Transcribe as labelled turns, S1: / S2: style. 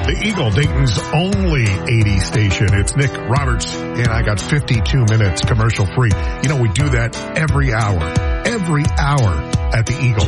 S1: The Eagle, Dayton's only 80 station. It's Nick Roberts, and I got 52 minutes commercial free. You know, we do that every hour at the Eagle.